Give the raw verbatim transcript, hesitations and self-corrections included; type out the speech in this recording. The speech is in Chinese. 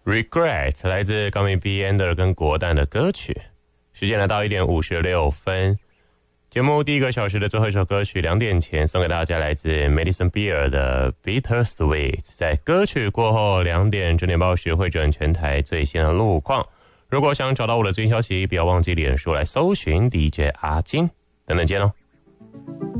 Regret 来自高明 B Ender 跟国蛋的歌曲。时间来到一点五十六分，节目第一个小时的最后一首歌曲两点前送给大家，来自 Madison Beer 的 Bittersweet。 在歌曲过后两点整点报时会转全台最新的路况。如果想找到我的最新消息，不要忘记脸书来搜寻 D J 阿金。等等见咯。